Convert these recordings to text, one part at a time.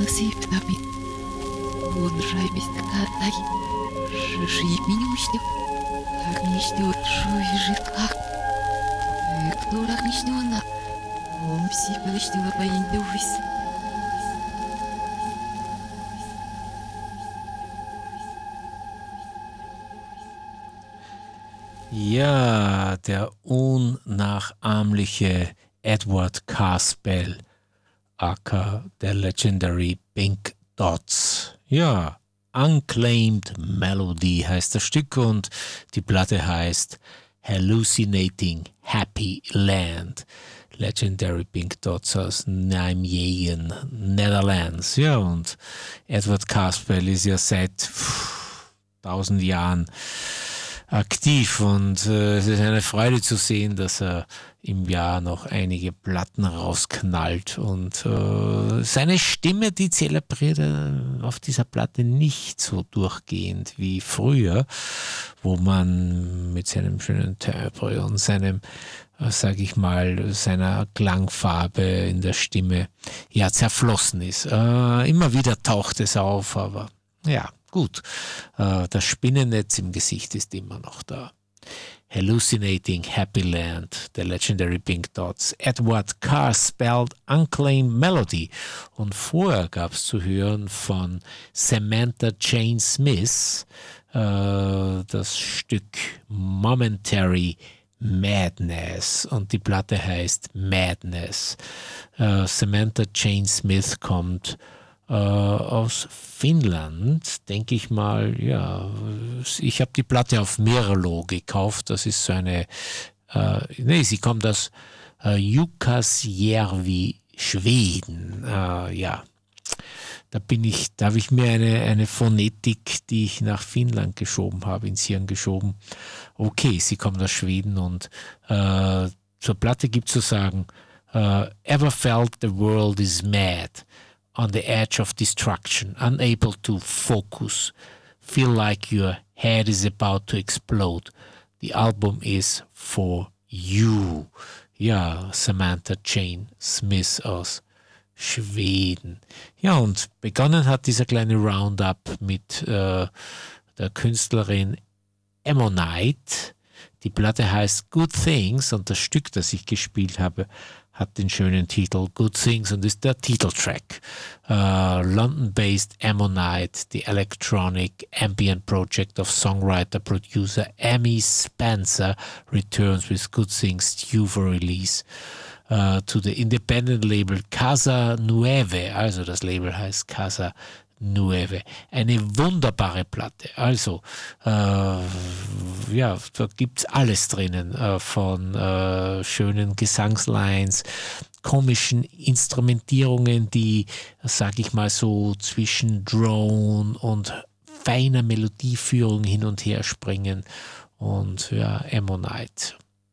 сыптами. Он жабись такая. Жить меня мечтал. Как мечтал, жуй как. Кто рак мечтал на? Он все мечтал поиндусь. Ja, der unnachahmliche Edward Caspell, aka der Legendary Pink Dots. Ja, Unclaimed Melody heißt das Stück und die Platte heißt Hallucinating Happy Land. Legendary Pink Dots aus Nijmegen, Netherlands. Ja, und Edward Caspell ist ja seit 1000 Jahren aktiv und es ist eine Freude zu sehen, dass er im Jahr noch einige Platten rausknallt und seine Stimme, die zelebriert er auf dieser Platte nicht so durchgehend wie früher, wo man mit seinem schönen Timbre und seinem, sag ich mal, seiner Klangfarbe in der Stimme ja zerflossen ist. Immer wieder taucht es auf, aber ja, gut, das Spinnennetz im Gesicht ist immer noch da. Hallucinating Happy Land, der Legendary Pink Dots, Edward Caspell, Unclaimed Melody. Und vorher gab es zu hören von Samantha Jane Smith das Stück Momentary Madness und die Platte heißt Madness. Samantha Jane Smith kommt aus Finnland, denke ich mal, ja, ich habe die Platte auf Mirlo gekauft, das ist so eine, sie kommt aus Jukkasjärvi, Schweden, ja, da habe ich mir eine Phonetik, die ich nach Finnland geschoben habe, ins Hirn geschoben. Okay, sie kommt aus Schweden und zur Platte gibt es zu sagen, ever felt the world is mad? On the edge of destruction, unable to focus, feel like your head is about to explode. The album is for you. Ja, Samantha Jane Smith aus Schweden. Ja, und begonnen hat dieser kleine Roundup mit der Künstlerin Ammonite. Die Platte heißt Good Things und das Stück, das ich gespielt habe, hat den schönen Titel Good Things und ist der Titeltrack. London-based Ammonite, the electronic ambient project of songwriter-producer Amy Spencer returns with Good Things due for release to the independent label Casa Nueve, also das Label heißt Casa Nueve. Eine wunderbare Platte. Also, ja, da gibt's alles drinnen, von schönen Gesangslines, komischen Instrumentierungen, die, sag ich mal so, zwischen Drone und feiner Melodieführung hin und her springen. Und ja, Ammonite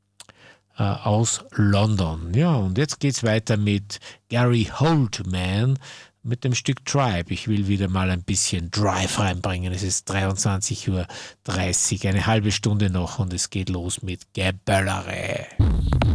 aus London. Ja, und jetzt geht's weiter mit Gary Holdman mit dem Stück Tribe. Ich will wieder mal ein bisschen Drive reinbringen. Es ist 23:30 Uhr, eine halbe Stunde noch und es geht los mit Geböllere.